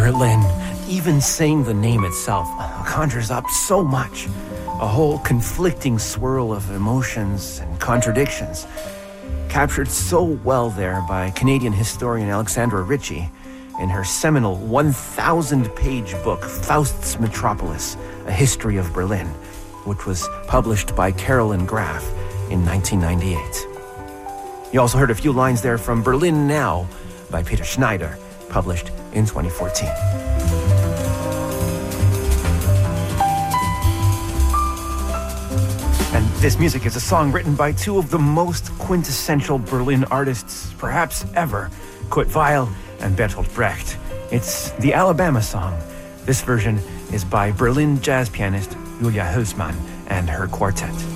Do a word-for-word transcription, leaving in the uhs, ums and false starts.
Berlin. Even saying the name itself conjures up so much. A whole conflicting swirl of emotions and contradictions. Captured so well there by Canadian historian Alexandra Ritchie in her seminal one thousand page book, Faust's Metropolis, A History of Berlin, which was published by Carolyn Graff in nineteen ninety-eight. You also heard a few lines there from Berlin Now by Peter Schneider, published in twenty fourteen. And this music is a song written by two of the most quintessential Berlin artists perhaps ever, Kurt Weill and Bertolt Brecht. It's the Alabama Song. This version is by Berlin jazz pianist Julia Hülsmann and her quartet.